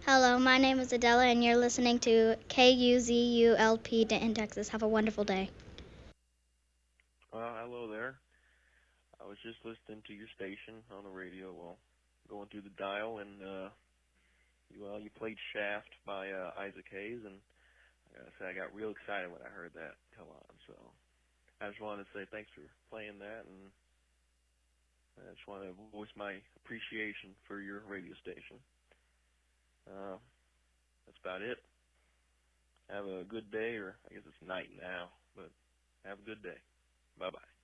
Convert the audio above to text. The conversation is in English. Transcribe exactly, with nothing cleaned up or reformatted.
Hello, my name is Adela, and you're listening to K U Z U L P Denton, Texas. Have a wonderful day. Well, hello there. I was just listening to your station on the radio while going through the dial, and uh, you well, you played "Shaft" by uh, Isaac Hayes, and I gotta say I got real excited when I heard that come on. So I just wanted to say thanks for playing that, and I just want to voice my appreciation for your radio station. Uh, that's about it. Have a good day, or I guess it's night now, but have a good day. Bye bye.